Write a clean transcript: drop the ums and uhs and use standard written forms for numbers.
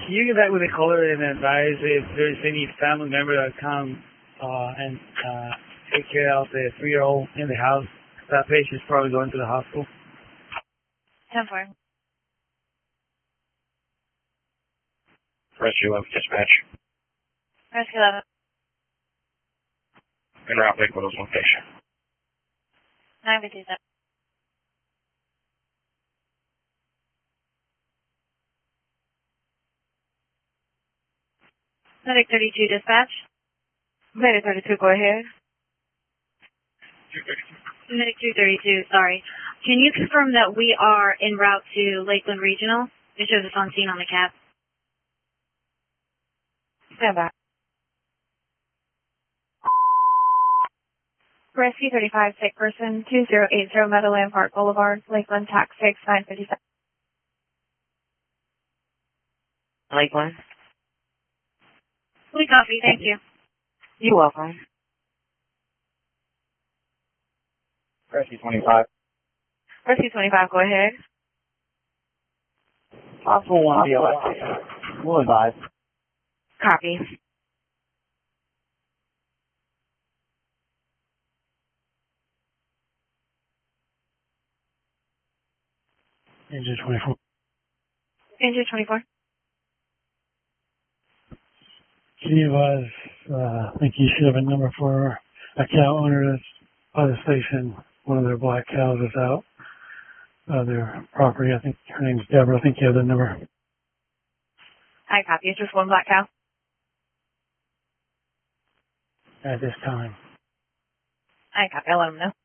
Can you get back with the caller and advise if there's any family member that come and take care of the 3-year-old in the house? That patient's probably going to the hospital. 10-4. Rescue 11 dispatch. Rescue 11. En route Lakewood location. 957. Medic 32 dispatch. Medic 32, go ahead. 232. Medic 232, sorry. Can you confirm that we are en route to Lakeland Regional? It shows us on scene on the cap. Stand by. Rescue 35, sick person, 2080 Meadowland Park Boulevard, Lakeland, tax 6957. Lakeland. We copy, thank you. You're welcome. Rescue 25. Rescue 25, go ahead. Hospital 1 BLS. We'll advise. Copy. Engine 24. Engine 24. Can you advise, I think you should have a number for a cow owner that's by the station. One of their black cows is out. Their property, I think her name's Deborah. I think you have the number. I copy. It's just one black cow. At this time. I copy. I'll let them know.